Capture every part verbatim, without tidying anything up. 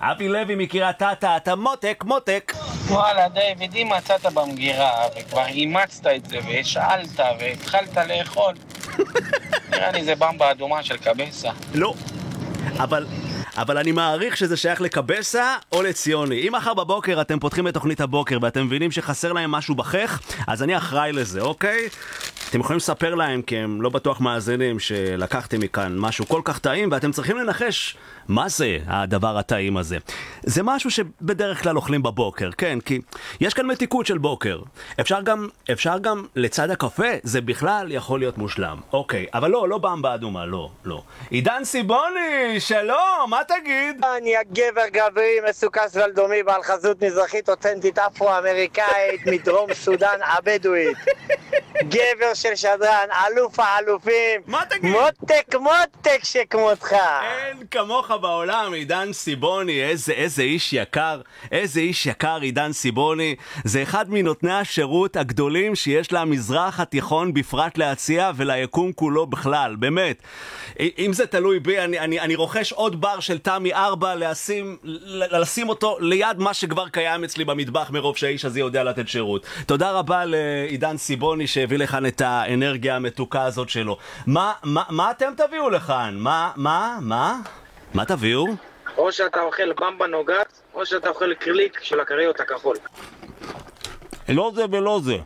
אבי לוי מקריית אתא, אתה מותק, מותק. וואלה, דיוויד, אם מצאת במגירה וכבר אימצת את זה והשאלת והתחלת לאכול, נראה לי זה במבה אדומה של קבסה. לא, אבל... אבל אני מעריך שזה שייך לקבסה או לציוני. אם מחר בבוקר אתם פותחים את תוכנית הבוקר ואתם מבינים שחסר להם משהו בחך, אז אני אחראי לזה, אוקיי? אתם יכולים לספר להם, כי הם לא בטוח מאזינים, שלקחתם מכאן משהו כל כך טעים, ואתם צריכים לנחש מה זה הדבר הטעים הזה. זה משהו שבדרך כלל אוכלים בבוקר, כן? כי יש כאן מתיקות של בוקר. אפשר גם, אפשר גם לצד הקפה, זה בכלל יכול להיות מושלם. אוקיי, אבל לא, לא במבה אדומה, לא, לא. עידן סיבוני, שלום, מה תגיד? אני הגבר גברי, מסוכס ולדומי, בעל חזות מזרחית אותנטית אפרו-אמריקאית מדרום סודן הבדואית. גבר של שדרן, אלוף האלופים. מה תגיד? מותק מותק שכמותך. אין כמוך בעולם, עידן סיבוני. איזה, איזה איש יקר, איזה איש יקר עידן סיבוני. זה אחד מנותני השירות הגדולים שיש למזרח התיכון בפרט להציע וליקום כולו בכלל, באמת. אם זה תלוי בי, אני, אני, אני רוכש עוד בר של תמי ארבע לשים, לשים אותו ליד מה שכבר קיים אצלי במטבח, מרוב שהאיש הזה יודע לתת שירות. תודה רבה לעידן סיבוני שהביא לכאן את האנרגיה המתוקה הזאת שלו. מה, מה, מה אתם תביאו לכאן? מה, מה, מה? מה תביאו? או שאתה אוכל במבה נוגת, או שאתה אוכל קרליק של הקריות הכחול. לא זה ולא זה.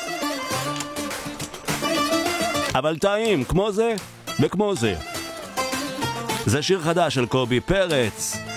אבל טעים, כמו זה וכמו זה. זה שיר חדש של קובי פרץ.